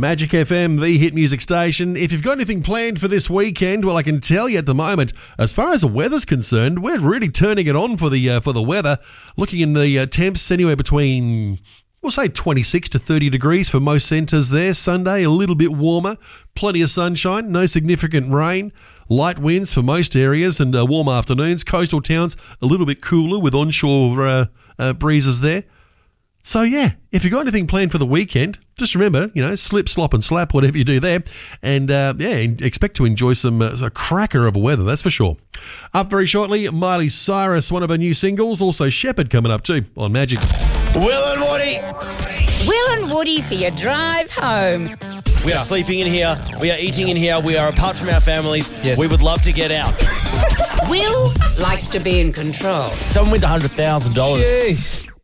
Magic FM, the hit music station. If you've got anything planned for this weekend, well, I can tell you at the moment, as far as the weather's concerned, we're really turning it on for the weather. Looking in the temps anywhere between, we'll say 26 to 30 degrees for most centres there. Sunday, a little bit warmer, plenty of sunshine, no significant rain, light winds for most areas and warm afternoons. Coastal towns, a little bit cooler with onshore breezes there. So, yeah, if you've got anything planned for the weekend, just remember, slip, slop and slap, whatever you do there. And, expect to enjoy a cracker of weather, that's for sure. Up very shortly, Miley Cyrus, one of her new singles. Also, Shepherd coming up too on Magic. Will and Woody. Will and Woody for your drive home. We are sleeping in here. We are eating in here. We are apart from our families. Yes. We would love to get out. Will likes to be in control. Someone wins $100,000. Jeez.